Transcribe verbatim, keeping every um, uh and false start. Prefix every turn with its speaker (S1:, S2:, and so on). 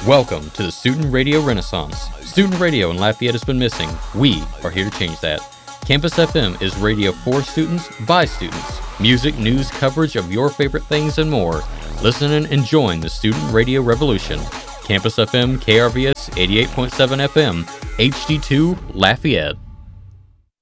S1: Welcome to the Student Radio Renaissance. Student radio in Lafayette has been missing. We are here to change that. Campus F M is radio for students, by students. Music, news, coverage of your favorite things, and more. Listen and join the student radio revolution. Campus F M, K R V S eighty-eight point seven F M, H D two, Lafayette.